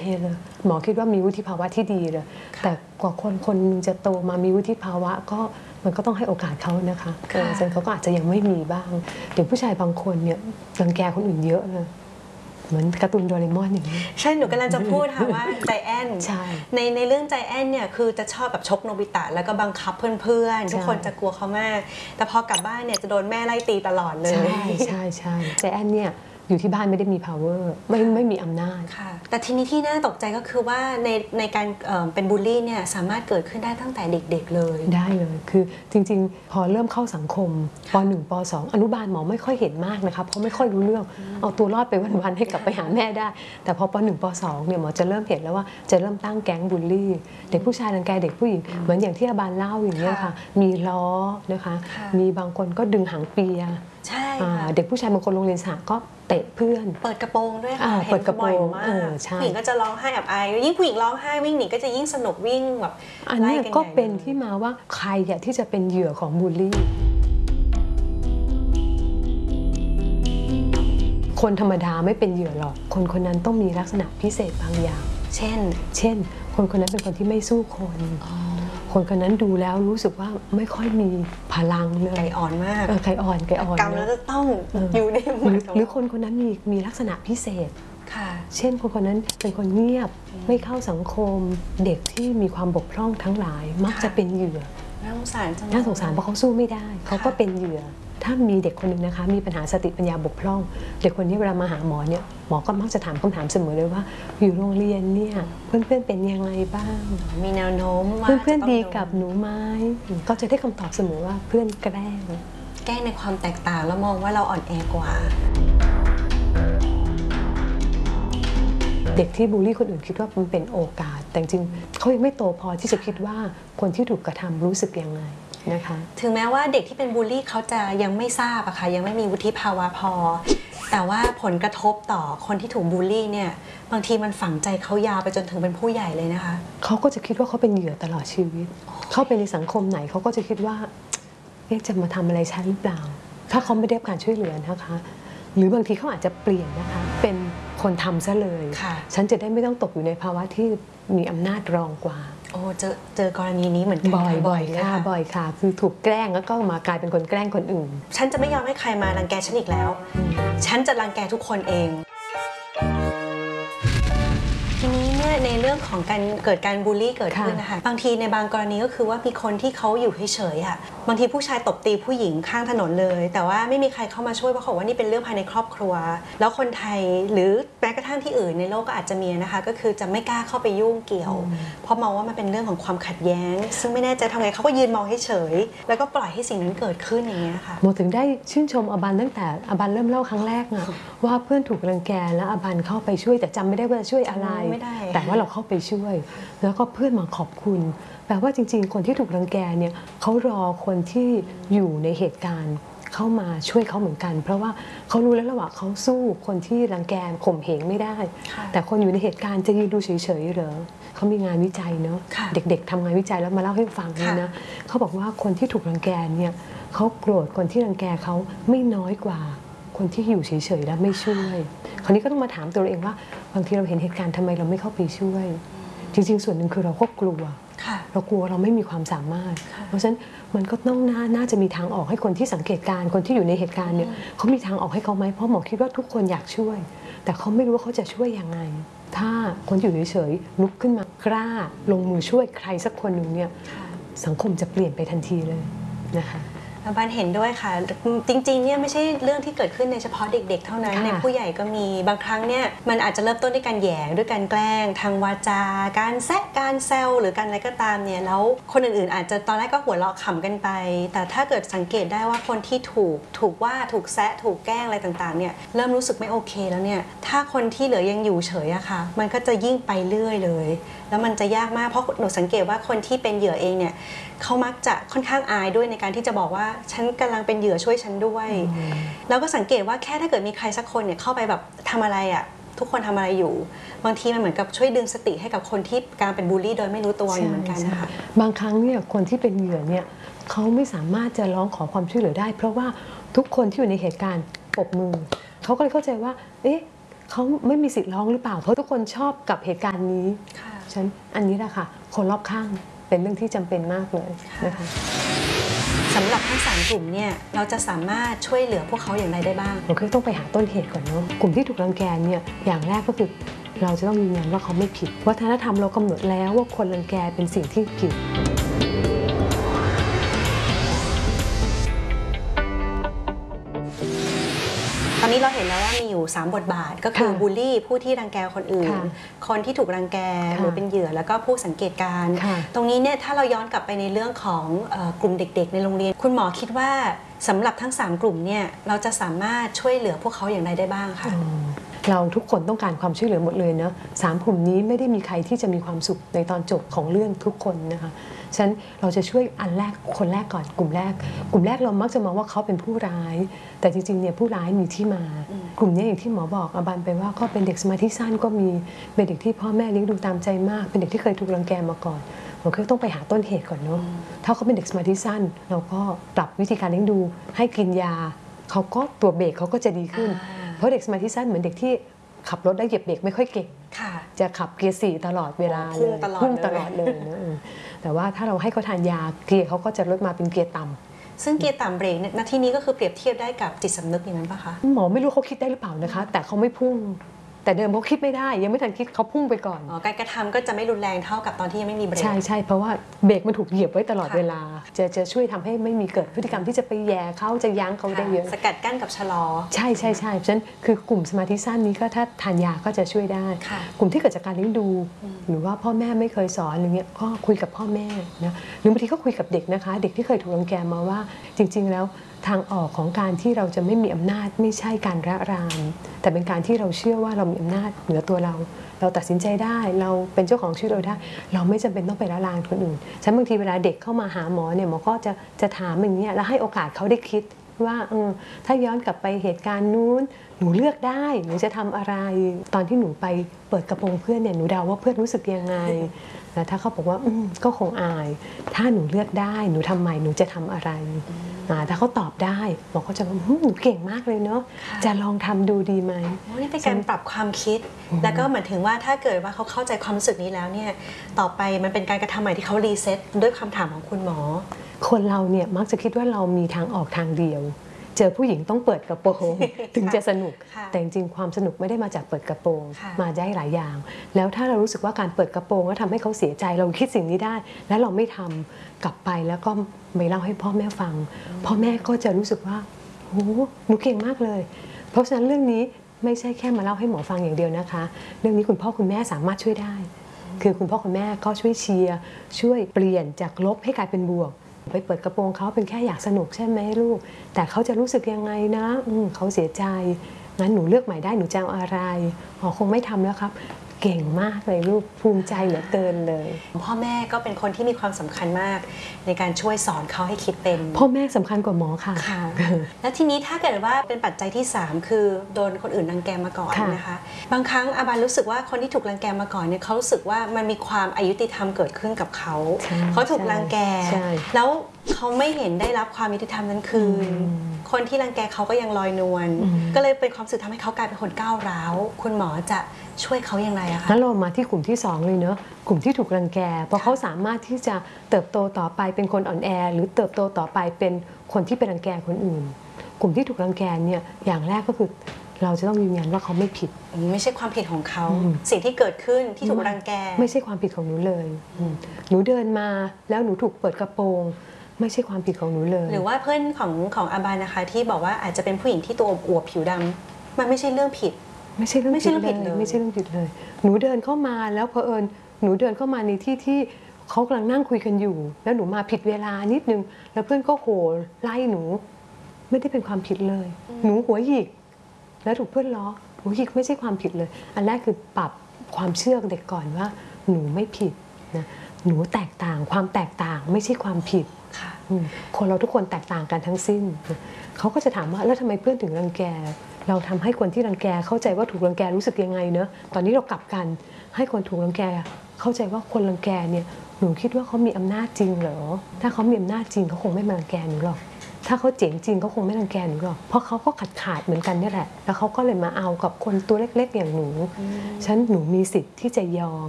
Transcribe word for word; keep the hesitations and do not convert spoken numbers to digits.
เลยหมอคิดว่ามีวุฒิภาวะที่ดีเลยแต่กว่าคนคนจะโตมามีวุฒิภาวะก็มันก็ต้องให้โอกาสเขานะคะซึ่งเขาก็อาจจะยังไม่มีบ้างเด็กผู้ชายบางคนเนี่ยรังแกคนอื่นเยอะเลยเหมือนการ์ตูนโดเรมอนอย่างนี้ใช่หนูกำลังจะพูดค่ะว่าใจแอนในในเรื่องใจแอนเนี่ยคือจะชอบแบบชกโนบิตะแล้วก็บังคับเพื่อนๆทุกคนจะกลัวเขามากแต่พอกลับบ้านเนี่ยจะโดนแม่ไล่ตีตลอดเลยใช่ใช่ใช่ใจแอนเนี่ยอยู่ที่บ้านไม่ได้มี power ไม่ไม่มีอำนาจค่ะแต่ทีนี้ที่น่าตกใจก็คือว่าในในการเป็นบูลลี่เนี่ยสามารถเกิดขึ้นได้ตั้งแต่เด็กๆเลยได้เลยคือจริงๆพอเริ่มเข้าสังคมป หนึ่ง ป สอง อนุบาลหมอไม่ค่อยเห็นมากนะคะเพราะไม่ค่อยรู้เรื่องเอาตัวรอดไปวันๆให้กลับไปหาแม่ได้แต่พอป หนึ่ง ป สอง เนี่ยหมอจะเริ่มเห็นแล้วว่าจะเริ่มตั้งแก๊งบูลลี่เด็กผู้ชายรังแกเด็กผู้หญิงเหมือนอย่างที่อาบานเล่าอย่างนี้ค่ะมีล้อนะคะมีบางคนก็ดึงหางเปียใช่เด็กผู้ชายบางคนโรงเรียนสหก็เตะเพื่อนเปิดกระโปรงด้วยค่ะเปิดกระโปรงผู้หญิงก็จะร้องไห้อับอายยิ่งผู้หญิงร้องไห้วิ่งหนีก็จะยิ่งสนุกวิ่งแบบอันนี้ก็เป็นที่มาว่าใครอยากที่จะเป็นเหยื่อของบูลลี่คนธรรมดาไม่เป็นเหยื่อหรอกคนคนนั้นต้องมีลักษณะพิเศษบางอย่างเช่นเช่นคนคนนั้นเป็นคนที่ไม่สู้คนคนคนนั้นดูแล้วรู้สึกว่าไม่ค่อยมีพลังเลยไก่อ่อนมากไก่อ่อนไก่อ่อนกรรมแล้วจะต้องอยู่ในหมดหรือคนคนนั้นมีมีลักษณะพิเศษค่ะเช่นคนคนนั้นเป็นคนเงียบไม่เข้าสังคมเด็กที่มีความบกพร่องทั้งหลายมักจะเป็นเหยื่อน่าสงสารจังน่าสงสารเพราะเขาสู้ไม่ได้เขาก็เป็นเหยื่อถ้ามีเด็กคนหนึ่งนะคะมีปัญหาสติปัญญาบกพร่องเด็กคนนี้เวลามาหาหมอเนี่ยหมอก็มักจะถามคำถามเสมอเลยว่าอยู่โรงเรียนเนี่ยเพื่อนๆเป็นยังไงบ้างมีแนวโน้มว่าเพื่อนๆดีกับหนูไหมก็จะได้คำตอบเสมอว่าเพื่อนแกล้งแกล้งในความแตกต่างแล้วมองว่าเราอ่อนแอกว่าเด็กที่บูลลี่คนอื่นคิดว่ามันเป็นโอกาสแต่จริงเขายังไม่โตพอที่จะคิดว่าคนที่ถูกกระทำรู้สึกยังไงนะคะถึงแม้ว่าเด็กที่เป็นบูลลี่เขาจะยังไม่ทราบอะค่ะยังไม่มีวุฒิภาวะพอแต่ว่าผลกระทบต่อคนที่ถูกบูลลี่เนี่ยบางทีมันฝังใจเขายาวไปจนถึงเป็นผู้ใหญ่เลยนะคะเขาก็จะคิดว่าเขาเป็นเหยื่อตลอดชีวิตเข้าไปในสังคมไหนเขาก็จะคิดว่าเอ๊ะจะมาทำอะไรฉันหรือเปล่าถ้าเขาไม่ได้รับการช่วยเหลือนะคะหรือบางทีเขาอาจจะเปลี่ยนนะคะเป็นคนทำซะเลยฉันจะได้ไม่ต้องตกอยู่ในภาวะที่มีอำนาจรองกว่าโอ้เจอเจอกรณีนี้เหมือนกันบ่อยบ่อยค่ะบ่อยค่ะคือถูกแกล้งแล้วก็มากลายเป็นคนแกล้งคนอื่นฉันจะไม่ยอมให้ใครมารังแกฉันอีกแล้วฉันจะรังแกทุกคนเองทีนี้เนี่ยในเรื่องของการเกิดการบูลลี่เกิดขึ้นนะคะบางทีในบางกรณีก็คือว่ามีคนที่เขาอยู่เฉยๆอ่ะบางทีผู้ชายตบตีผู้หญิงข้างถนนเลยแต่ว่าไม่มีใครเข้ามาช่วยเพราะเขาบอกว่านี่เป็นเรื่องภายในครอบครัวแล้วคนไทยหรือแม้กระทั่งที่อื่นในโลกก็อาจจะมีนะคะก็คือจะไม่กล้าเข้าไปยุ่งเกี่ยวเพราะมองว่ามันเป็นเรื่องของความขัดแย้งซึ่งไม่แน่ใจทำไงเขาก็ยืนมองเฉยๆแล้วก็ปล่อยให้สิ่งนั้นเกิดขึ้นอย่างเงี้ยค่ะโมถึงได้ชื่นชมอบันตั้งแต่อบันเริ่มเล่าครั้งแรกนะว่าเพื่อนถูกรังแกแล้วอบันเข้าไปช่วยแต่จำไม่ได้ว่าจะช่วยอะไรแต่ว่าเราเข้าไปช่วยแล้วก็เพื่อนมาขอบคุณแปลว่าจริงๆคนที่ถูกรังแกเนี่ยเขารอคนที่อยู่ในเหตุการณ์เข้ามาช่วยเขาเหมือนกันเพราะว่าเขารู้แล้วว่าเขาสู้คนที่รังแกข่มเหงไม่ได้แต่คนอยู่ในเหตุการณ์จะยืนดูเฉยๆเหรอเขามีงานวิจัยเนาะเด็กๆทำงานวิจัยแล้วมาเล่าให้ฟังเลยนะเขาบอกว่าคนที่ถูกรังแกเนี่ยเขาโกรธคนที่รังแกเขาไม่น้อยกว่าคนที่อยู่เฉยๆแล้วไม่ช่วยคราวนี้ก็ต้องมาถามตัวเองว่าบางทีเราเห็นเหตุการณ์ทำไมเราไม่เข้าไปช่วยจริงๆส่วนหนึ่งคือเราก็กลัวเรากลัวเราไม่มีความสามารถเพราะฉะนั้นมันก็ต้องน่าน่าจะมีทางออกให้คนที่สังเกตการณ์คนที่อยู่ในเหตุการณ์เนี่ยเขามีทางออกให้เขาไหมเพราะหมอคิดว่าทุกคนอยากช่วยแต่เขาไม่รู้ว่าเขาจะช่วยยังไงถ้าคนอยู่เฉยๆลุกขึ้นมากล้าลงมือช่วยใครสักคนหนึ่งเนี่ยสังคมจะเปลี่ยนไปทันทีเลยนะคะบ้านเห็นด้วยค่ะจริงๆเนี่ยไม่ใช่เรื่องที่เกิดขึ้นในเฉพาะเด็กๆเท่านั้นในผู้ใหญ่ก็มีบางครั้งเนี่ยมันอาจจะเริ่มต้นด้วยการแหย่ด้วยการแกล้งทางวาจาการแซะการแซวหรือการอะไรก็ตามเนี่ยแล้วคนอื่นๆอาจจะตอนแรกก็หัวเราะขำกันไปแต่ถ้าเกิดสังเกตได้ว่าคนที่ถูกถูกว่าถูกแซะถูกแกล้งอะไรต่างๆเนี่ยเริ่มรู้สึกไม่โอเคแล้วเนี่ยถ้าคนที่เหลือยังอยู่เฉยอะค่ะมันก็จะยิ่งไปเรื่อยเลยแล้วมันจะยากมากเพราะหนูสังเกตว่าคนที่เป็นเหยื่อเองเนี่ยเขามักจะค่อนข้างอายด้วยในการที่จะบอกว่าฉันกำลังเป็นเหยื่อช่วยฉันด้วยแล้วก็สังเกตว่าแค่ถ้าเกิดมีใครสักคนเนี่ยเข้าไปแบบทำอะไรอ่ะทุกคนทำอะไรอยู่บางทีมันเหมือนกับช่วยดึงสติให้กับคนที่การเป็นบูลลี่โดยไม่รู้ตัวอยู่เหมือนกันนะคะบางครั้งเนี่ยคนที่เป็นเหยื่อเนี่ยเขาไม่สามารถจะร้องขอความช่วยเหลือได้เพราะว่าทุกคนที่อยู่ในเหตุการณ์ปรบมือเขาก็เลยเข้าใจว่าเอ๊ะเขาไม่มีสิทธิ์ร้องหรือเปล่าเพราะทุกคนชอบกับเหตุการณ์นี้ฉันอันนี้แหละค่ะคนรอบข้างเป็นเรื่องที่จำเป็นมากเลยนะคะสำหรับทั้งสามกลุ่มเนี่ยเราจะสามารถช่วยเหลือพวกเขาอย่างไรได้บ้างเราคือต้องไปหาต้นเหตุก่อนเนาะกลุ่มที่ถูกรังแกเนี่ยอย่างแรกก็คือเราจะต้องยืนยันว่าเขาไม่ผิดวัฒนธรรมเรากำหนดแล้วว่าคนรังแกเป็นสิ่งที่ผิดตอนนี้เราเห็นแล้วว่ามีอยู่สามบทบาทก็คือบูลลี่ผู้ที่รังแกคนอื่นคนที่ถูกรังแกหรือเป็นเหยื่อแล้วก็ผู้สังเกตการณ์ตรงนี้เนี่ยถ้าเราย้อนกลับไปในเรื่องของกลุ่มเด็กๆในโรงเรียนคุณหมอคิดว่าสำหรับทั้งสามกลุ่มเนี่ยเราจะสามารถช่วยเหลือพวกเขาอย่างไรได้บ้างคะเราทุกคนต้องการความช่วยเหลือหมดเลยเนาะสามกลุ่มนี้ไม่ได้มีใครที่จะมีความสุขในตอนจบของเรื่องทุกคนนะคะฉะนั้นเราจะช่วยอันแรกคนแรกก่อนกลุ่มแรกกลุ่มแรกเรามักจะมองว่าเขาเป็นผู้ร้ายแต่จริงๆเนี่ยผู้ร้ายมีที่มากลุ่มนี้อย่างที่หมอบอกอบันไปว่าก็เป็นเด็กสมาธิสั้นก็มีเป็นเด็กที่พ่อแม่เลี้ยงดูตามใจมากเป็นเด็กที่เคยถูกรังแกมาก่อนเราก็ต้องไปหาต้นเหตุก่อนเนาะถ้าเขาเป็นเด็กสมาธิสั้นเราก็ปรับวิธีการเลี้ยงดูให้กินยาเขาก็ตัวเบรกเขาก็จะดีขึ้นเพราะเด็กสมาธิสั้นเหมือนเด็กที่ขับรถได้เหยียบเบรกไม่ค่อยเก่งจะขับเกียร์สี่ตลอดเวลาเลยพุ่งตลอดเลยนะแต่ว่าถ้าเราให้เขาทานยาเกียร์เขาก็จะลดมาเป็นเกียร์ต่ำซึ่งเกียร์ต่ำเบรกณที่นี้ก็คือเปรียบเทียบได้กับจิตสำนึกอย่างนั้นปะคะหมอไม่รู้เขาคิดได้หรือเปล่านะคะแต่เขาไม่พุ่งแต่เดิมเขาคิดไม่ได้ยังไม่ทันคิดเขาพุ่งไปก่อนอ๋อการกระทำก็จะไม่รุนแรงเท่ากับตอนที่ยังไม่มีเบรกใช่ใช่เพราะว่าเบรกมันถูกเหยียบไว้ตลอดเวลาจะจะช่วยทำให้ไม่มีเกิดพฤติกรรมที่จะไปแย่เขาจะยั้งเขาได้เยอะสกัดกั้นกับชะลอใช่ใช่ใช่เพราะฉะนั้นคือกลุ่มสมาธิสั้นนี้ก็ถ้าทานยาก็จะช่วยได้กลุ่มที่เกิดจากการเลี้ยงดูหรือว่าพ่อแม่ไม่เคยสอนอะไรเงี้ยก็คุยกับพ่อแม่นะหรือบางทีก็คุยกับเด็กนะคะเด็กที่เคยถูกรังแกมาว่าจริงๆแล้วทางออกของการที่เราจะไม่มีอำนาจไม่ใช่การระรานแต่เป็นการที่เราเชื่อว่าเรามีอำนาจเหนือตัวเราเราตัดสินใจได้เราเป็นเจ้าของชีวิตเราได้เราไม่จำเป็นต้องไปละลานคนอื่นฉันบางทีเวลาเด็กเข้ามาหาหมอเนี่ยหมอก็จะจะถามอย่างเงี้ยแล้วให้โอกาสเขาได้คิดว่าเออถ้าย้อนกลับไปเหตุการณ์นู้นหนูเลือกได้หนูจะทำอะไรตอนที่หนูไปเปิดกระโปรงเพื่อนเนี่ยหนูเดาว่าเพื่อนรู้สึกยังไงแต่ถ้าเขาบอกว่าอืมก็คงอายถ้าหนูเลือกได้หนูทำใหม่หนูจะทำอะไรถ้าเขาตอบได้หมอก็จะว่าหนูเก่งมากเลยเนาะจะลองทำดูดีไหมนี่เป็นการปรับความคิดแล้วก็หมายถึงว่าถ้าเกิดว่าเขาเข้าใจความรู้สึกนี้แล้วเนี่ยต่อไปมันเป็นการกระทำใหม่ที่เขารีเซ็ตด้วยคำถามของคุณหมอคนเราเนี่ยมักจะคิดว่าเรามีทางออกทางเดียวเจอผู้หญิงต้องเปิดกระโปรงถึงจะสนุกแต่จริงๆความสนุกไม่ได้มาจากเปิดกระโปรงมาได้หลายอย่างแล้วถ้าเรารู้สึกว่าการเปิดกระโปรงแล้วทำให้เขาเสียใจเราคิดสิ่งนี้ได้แล้วเราไม่ทำกลับไปแล้วก็ไม่เล่าให้พ่อแม่ฟังพ่อแม่ก็จะรู้สึกว่าโอ้หนูเก่งมากเลยเพราะฉะนั้นเรื่องนี้ไม่ใช่แค่มาเล่าให้หมอฟังอย่างเดียวนะคะเรื่องนี้คุณพ่อคุณแม่สามารถช่วยได้คือคุณพ่อคุณแม่ก็ช่วยเชียร์ช่วยเปลี่ยนจากลบให้กลายเป็นบวกไปเปิดกระโปรงเขาเป็นแค่อยากสนุกใช่ไหมลูกแต่เขาจะรู้สึกยังไงนะเขาเสียใจงั้นหนูเลือกใหม่ได้หนูจะเอาอะไรอ๋อคงไม่ทำแล้วครับเก่งมากเลยลูกภูมิใจเหลือเกินเลยพ่อแม่ก็เป็นคนที่มีความสำคัญมากในการช่วยสอนเขาให้คิดเป็นพ่อแม่สำคัญกว่าหมอค่ะค่ะแล้วทีนี้ถ้าเกิดว่าเป็นปัจจัยที่สามคือโดนคนอื่นรังแกมาก่อนนะคะบางครั้งอาบานรู้สึกว่าคนที่ถูกรังแกมาก่อนเนี่ยเขารู้สึกว่ามันมีความอายุติธรรมเกิดขึ้นกับเขาเขาถูกรังแกแล้วเขาไม่เห็นได้รับความยุติธรรมนั้นคืนคนที่รังแกเขาก็ยังลอยนวลก็เลยเป็นความรู้สึกทำให้เขากลายเป็นคนก้าวร้าวคุณหมอจะช่วยเขาอย่างไรอะคะงั้นเรามาที่กลุ่มที่สองเลยเนอะกลุ่มที่ถูกรังแกเพราะเขาสามารถที่จะเติบโตต่อไปเป็นคนอ่อนแอหรือเติบโตต่อไปเป็นคนที่ไปรังแกคนอื่นกลุ่มที่ถูกรังแกเนี่ยอย่างแรกก็คือเราจะต้องยืนยันว่าเขาไม่ผิดไม่ใช่ความผิดของเขาสิ่งที่เกิดขึ้นที่ถูกรังแกไม่ใช่ความผิดของหนูเลยหนูเดินมาแล้วหนูถูกเปิดกระโปรงไม่ใช่ความผิดของหนูเลยหรือว่าเพื่อนของของอาบานนะคะที่บอกว่าอาจจะเป็นผู้หญิงที่ตัวอวบผิวดำมันไม่ใช่เรื่องผิดไม่ใช่เรื่องผิดเลยไม่ใช่เรื่องผิดเลยหนูเดินเข้ามาแล้วเผอิญหนูเดินเข้ามาในที่ที่เขากำลังนั่งคุยกันอยู่แล้วหนูมาผิดเวลานิดนึงแล้วเพื่อนก็โห่ไล่หนูไม่ได้เป็นความผิดเลยหนูหัวหยิกแล้วถูกเพื่อนล้อหัวหยิกไม่ใช่ความผิดเลยอันแรกคือปรับความเชื่อเด็กก่อนว่าหนูไม่ผิดนะหนูแตกต่างความแตกต่างไม่ใช่ความผิดคนเราทุกคนแตกต่างกันทั้งสิ้นเขาก็จะถามว่าแล้วทำไมเพื่อนถึงรังแกเราทำให้คนที่รังแกเข้าใจว่าถูกรังแกรู้สึกยังไงเนอะตอนนี้เรากลับกันให้คนถูกรังแกเข้าใจว่าคนรังแกเนี่ยหนูคิดว่าเขามีอำนาจจริงเหรอถ้าเขามีอำนาจจริงเขาคงไม่มารังแกหนูหรอกถ้าเขาเจ๋งจริงเขาคงไม่รังแกหนูหรอกเพราะเขาก็ขาดขาดเหมือนกันนี่แหละแล้วเขาก็เลยมาเอากับคนตัวเล็กๆอย่างหนูฉันหนูมีสิทธิ์ที่จะยอม